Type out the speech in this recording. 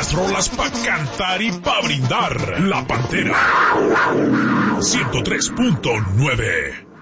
Puras rolas pa' cantar y pa' brindar. La Pantera 103.9.